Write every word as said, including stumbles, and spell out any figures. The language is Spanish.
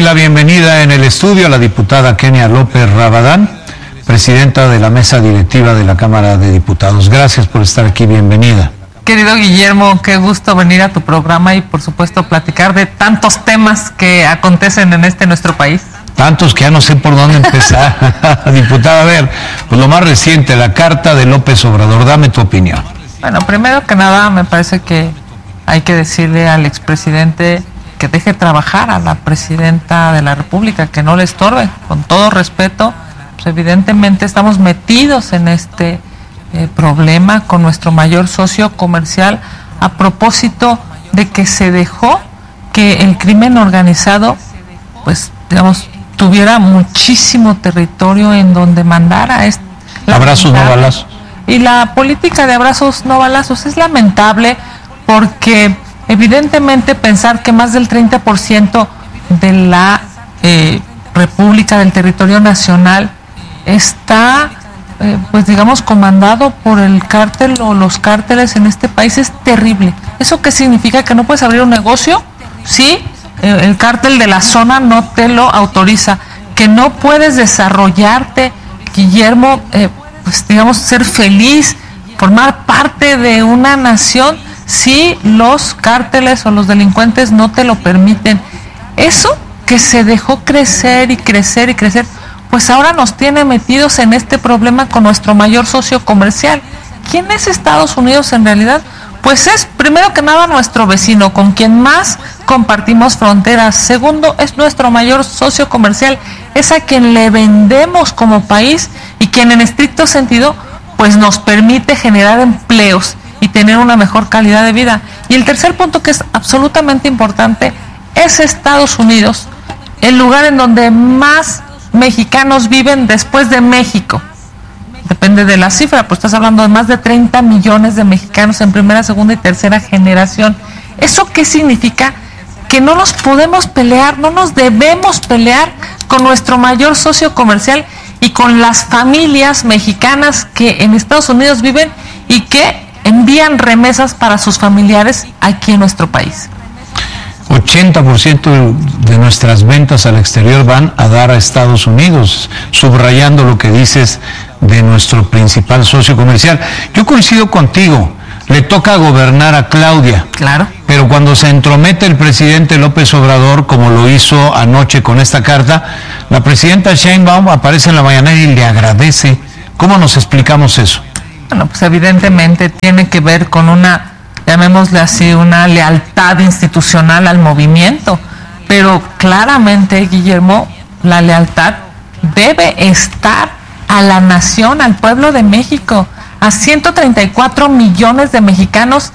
la bienvenida en el estudio a la diputada Kenia López Rabadán, presidenta de la mesa directiva de la Cámara de Diputados. Gracias por estar aquí, bienvenida. Querido Guillermo, qué gusto venir a tu programa y por supuesto platicar de tantos temas que acontecen en este nuestro país. Tantos que ya no sé por dónde empezar. Diputada, a ver, pues lo más reciente, la carta de López Obrador, dame tu opinión. Bueno, primero que nada me parece que hay que decirle al expresidente que deje trabajar a la presidenta de la República, que no le estorbe, con todo respeto. Pues evidentemente estamos metidos en este eh, problema con nuestro mayor socio comercial a propósito de que se dejó que el crimen organizado, pues digamos, tuviera muchísimo territorio en donde mandara. Es abrazos no balazos. Y la política de abrazos no balazos es lamentable porque evidentemente pensar que más del treinta por ciento de la eh, República, del territorio nacional, está, eh, pues digamos, comandado por el cártel o los cárteles en este país es terrible. ¿Eso qué significa? ¿Que no puedes abrir un negocio? Sí, eh, el cártel de la zona no te lo autoriza. ¿Que no puedes desarrollarte, Guillermo, eh, pues digamos, ser feliz, formar parte de una nación? Si los cárteles o los delincuentes no te lo permiten. Eso que se dejó crecer y crecer y crecer, pues ahora nos tiene metidos en este problema con nuestro mayor socio comercial. ¿Quién es Estados Unidos en realidad? Pues es, primero que nada, nuestro vecino, con quien más compartimos fronteras. Segundo, es nuestro mayor socio comercial, es a quien le vendemos como país y quien en estricto sentido, pues nos permite generar empleos y tener una mejor calidad de vida. Y el tercer punto, que es absolutamente importante, es Estados Unidos, el lugar en donde más mexicanos viven después de México. Depende de la cifra, pues estás hablando de más de treinta millones de mexicanos en primera, segunda y tercera generación. ¿Eso qué significa? Que no nos podemos pelear, no nos debemos pelear con nuestro mayor socio comercial y con las familias mexicanas que en Estados Unidos viven y que envían remesas para sus familiares aquí en nuestro país. ochenta por ciento de nuestras ventas al exterior van a dar a Estados Unidos, subrayando lo que dices de nuestro principal socio comercial. Yo coincido contigo, le toca gobernar a Claudia. Claro. Pero cuando se entromete el presidente López Obrador, como lo hizo anoche con esta carta, la presidenta Sheinbaum aparece en la mañanera y le agradece. ¿Cómo nos explicamos eso? Bueno, pues evidentemente tiene que ver con una, llamémosle así, una lealtad institucional al movimiento, pero claramente, Guillermo, la lealtad debe estar a la nación, al pueblo de México, a ciento treinta y cuatro millones de mexicanos